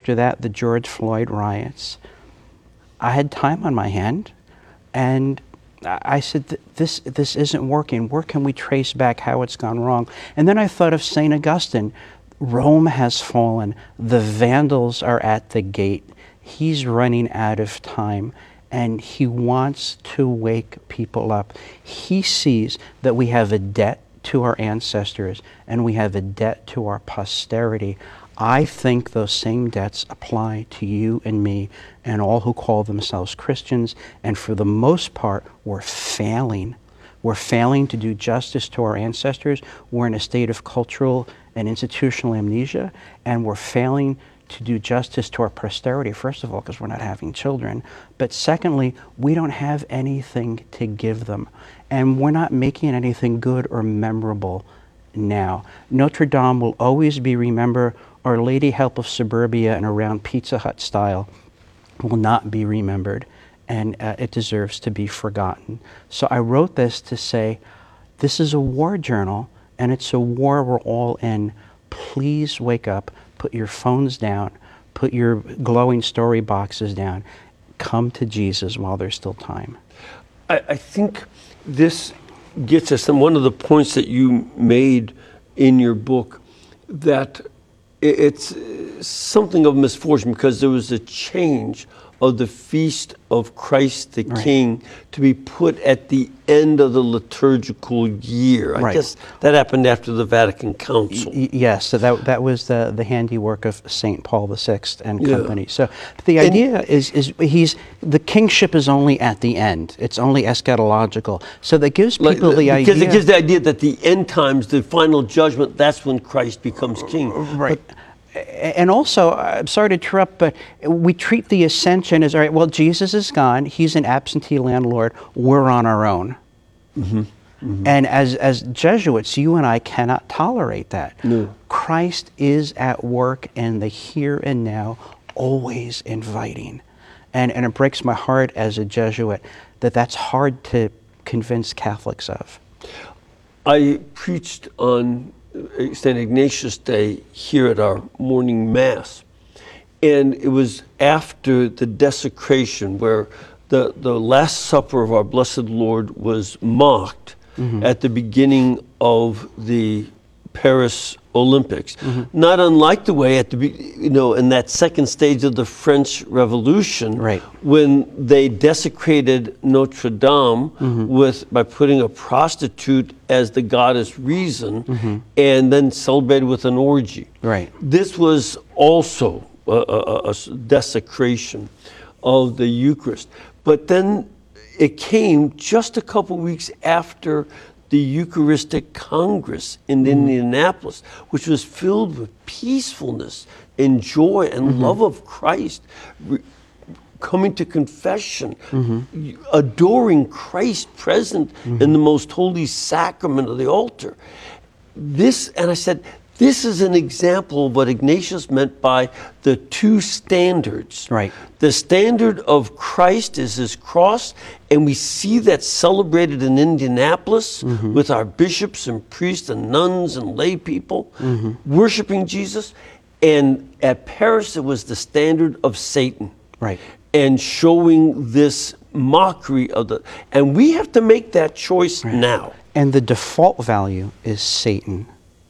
after that, the George Floyd riots, I had time on my hand, and I said, this isn't working. Where can we trace back how it's gone wrong? And then I thought of St. Augustine. Rome has fallen. The Vandals are at the gate. He's running out of time, and he wants to wake people up. He sees that we have a debt to our ancestors, and we have a debt to our posterity. I think those same debts apply to you and me and all who call themselves Christians, and for the most part, we're failing. We're failing to do justice to our ancestors. We're in a state of cultural and institutional amnesia, and we're failing to do justice to our posterity, first of all, because we're not having children, but secondly, we don't have anything to give them, and we're not making anything good or memorable now. Notre Dame will always be remembered. Our Lady Help of Suburbia and around Pizza Hut style will not be remembered, and it deserves to be forgotten. So I wrote this to say, this is a war journal, and it's a war we're all in. Please wake up, put your phones down, put your glowing story boxes down, come to Jesus while there's still time. I think this gets us, and one of the points that you made in your book, that it's something of misfortune, because there was a change of the Feast of Christ the King to be put at the end of the liturgical year. I guess that happened after the Vatican Council. Yes, so that was the handiwork of St. Paul VI and company. So the idea is the kingship is only at the end. It's only eschatological. So that gives people the idea. Because it gives the idea that the end times, the final judgment, that's when Christ becomes king. Right. And also, I'm sorry to interrupt, but we treat the ascension as, all right, well, Jesus is gone. He's an absentee landlord. We're on our own. Mm-hmm. Mm-hmm. And as Jesuits, you and I cannot tolerate that. No. Christ is at work in the here and now, always inviting. And it breaks my heart as a Jesuit that that's hard to convince Catholics of. I preached on St. Ignatius Day here at our morning Mass. And it was after the desecration, where the Last Supper of our Blessed Lord was mocked at the beginning of the Paris Olympics. Not unlike the way at in that second stage of the French Revolution, when they desecrated Notre Dame by putting a prostitute as the goddess Reason, and then celebrated with an orgy. This was also a desecration of the Eucharist. But then it came just a couple weeks after the Eucharistic Congress in Indianapolis, which was filled with peacefulness and joy and love of Christ, coming to confession, adoring Christ present in the most holy sacrament of the altar. And I said, this is an example of what Ignatius meant by the two standards. The standard of Christ is his cross, and we see that celebrated in Indianapolis with our bishops and priests and nuns and lay people worshiping Jesus. And at Paris, it was the standard of Satan. And showing this mockery of and we have to make that choice now. And the default value is Satan.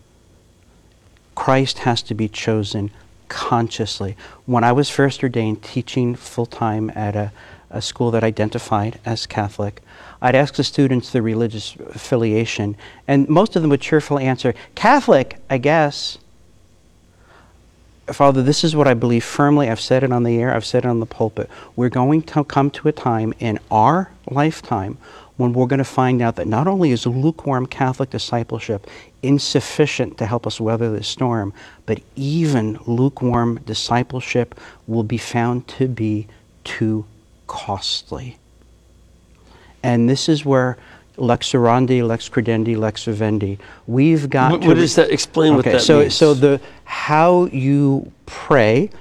Christ has to be chosen consciously. When I was first ordained teaching full-time at a school that identified as Catholic, I'd ask the students their religious affiliation, and most of them would cheerfully answer, Catholic, I guess. Father, this is what I believe firmly. I've said it on the air, I've said it on the pulpit. We're going to come to a time in our lifetime when we're going to find out that not only is lukewarm Catholic discipleship insufficient to help us weather this storm, but even lukewarm discipleship will be found to be too costly. And this is where lex orandi, lex credendi, lex vivendi. We've got what does that explain? What that means? So how you pray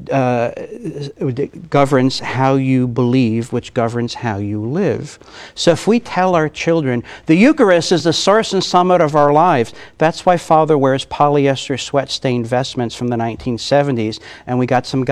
governs how you believe, which governs how you live. So if we tell our children, the Eucharist is the source and summit of our lives, that's why Father wears polyester sweat-stained vestments from the 1970s, and we got some